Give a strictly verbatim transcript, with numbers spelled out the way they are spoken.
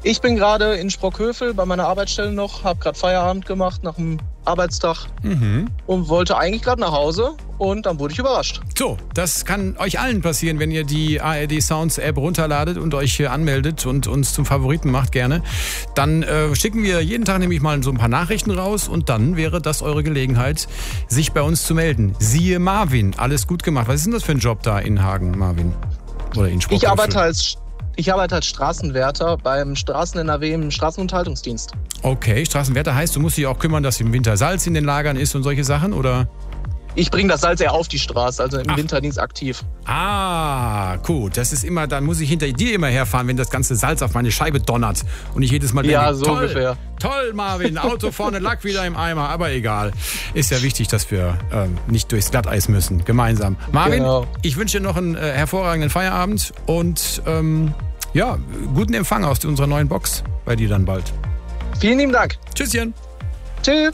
Ich bin gerade in Sprockhövel bei meiner Arbeitsstelle noch, habe gerade Feierabend gemacht nach dem Arbeitstag mhm. und wollte eigentlich gerade nach Hause und dann wurde ich überrascht. So, das kann euch allen passieren, wenn ihr die A R D Sounds App runterladet und euch hier anmeldet und uns zum Favoriten macht gerne. Dann äh, schicken wir jeden Tag nämlich mal so ein paar Nachrichten raus und dann wäre das eure Gelegenheit, sich bei uns zu melden. Siehe Marvin, alles gut gemacht. Was ist denn das für ein Job da in Hagen, Marvin? Oder in Sprockhövel? Ich arbeite als Ich arbeite als Straßenwärter beim Straßen-N R W im Straßenunterhaltungsdienst. Okay, Straßenwärter heißt, du musst dich auch kümmern, dass im Winter Salz in den Lagern ist und solche Sachen, oder? Ich bringe das Salz eher auf die Straße, also im Ach. Winterdienst aktiv. Ah, gut. Das ist immer, dann muss ich hinter dir immer herfahren, wenn das ganze Salz auf meine Scheibe donnert. Und ich jedes Mal denke, ja, so toll, ungefähr. Toll, Marvin, Auto vorne, Lack wieder im Eimer, aber egal. Ist ja wichtig, dass wir ähm, nicht durchs Glatteis müssen, gemeinsam. Marvin, genau. Ich wünsche dir noch einen äh, hervorragenden Feierabend und ähm, ja, guten Empfang aus unserer neuen Box bei dir dann bald. Vielen lieben Dank. Tschüsschen. Tschüss.